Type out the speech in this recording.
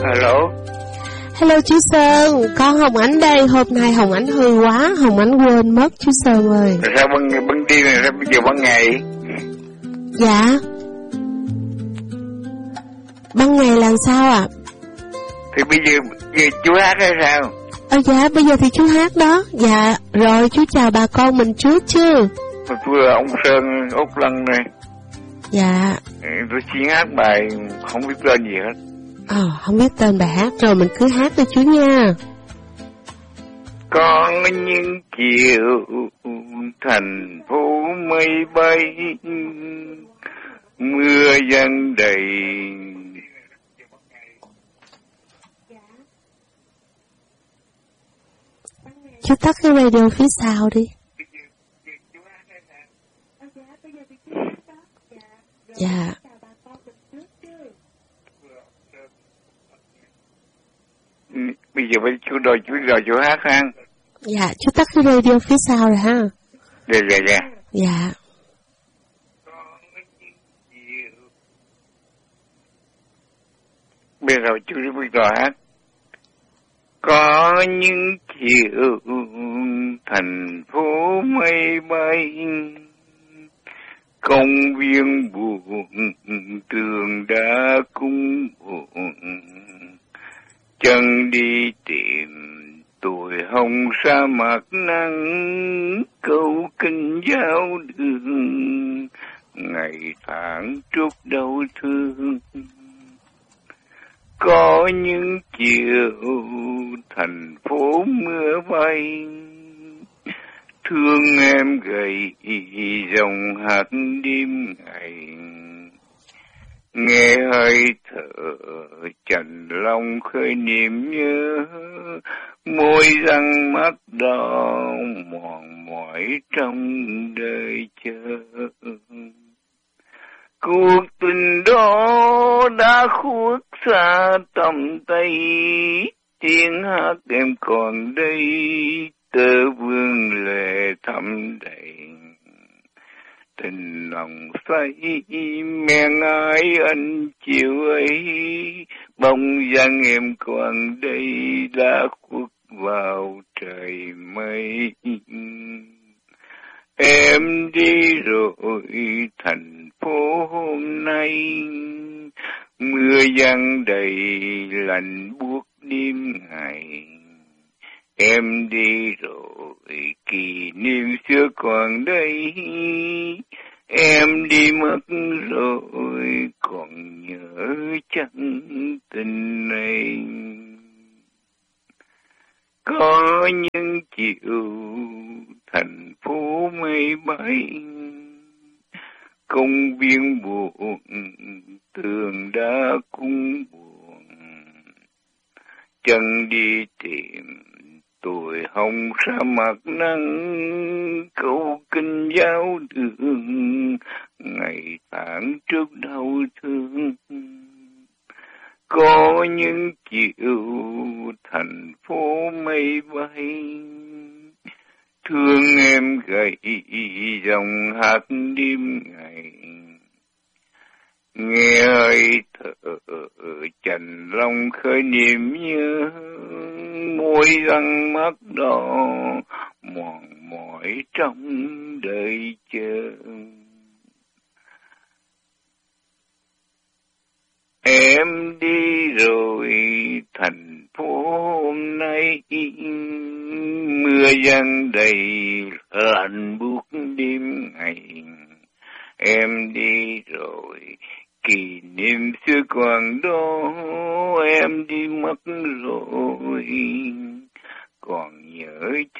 Alo. Hello chú Sơn, con Hồng Ánh đây. Hôm nay Hồng Ánh hư quá, Hồng Ánh quên mất chú Sơn ơi. Sao băng đi này bây giờ ban ngày? Dạ. Ban ngày làm sao ạ? Thì bây giờ chú hát hay sao? Dạ, bây giờ thì chú hát đó. Dạ, rồi chú chào bà con mình trước chứ. Tôi là ông Sơn Úc Lân này. Dạ. Tôi xin hát bài không biết tên gì hết. Không biết tên bài hát, rồi mình cứ hát đi chú nha. Có những chiều thành phố mây bay, mưa giăng đầy. Chú tắt cái radio phía sau đi. Dạ. Bây giờ chú đòi chú hát ha. Dạ, chú tắt cái radio phía sau rồi ha. Dạ. Dạ. Bây giờ chú biết rồi hát. Có những chiều thành phố mây bay, công viên buồn, tường đá cũng buồn, chân đi tìm tuổi hồng sa mạc nắng, câu kinh giao đường, ngày tháng trút đau thương. Có những chiều thành phố mưa bay, thương em gầy dòng hạt đêm ngày, nghe hơi thở trần lòng khơi niềm nhớ, môi răng mắt đỏ mòn mỏi trong đời chờ. Cuộc tình đó đã khuất xa tầm tay, tiếng hát em còn đây, tơ vương lệ thắm đầy. Tình lòng say men ái anh chiều ấy, bóng dáng em còn đây đã khuất vào trời mây. Em đi rồi thành phố hôm nay, mưa giăng đầy lạnh buốt đêm ngày. Em đi rồi kỷ niệm xưa còn đây, em đi mất rồi còn nhớ chẳng tình này. Có những chiều thành phố mây bay, công viên buồn, tường đá cũng buồn, chân đi tìm tuổi hồng sa mạc nắng, câu kinh giao đường, ngày tháng trước đau thương. Có những chiều thành phố mây bay, thương em gầy dòng hạt đêm ngày, nghe hơi thở trần lòng khơi niềm nhớ, môi răng mắt đỏ mòn mỏi trong đời chờ. Em đi rồi thành phố hôm nay, mưa giăng đầy lạnh buốt đêm ngày. Em đi rồi kỷ niệm xưa còn đó, em đi mất rồi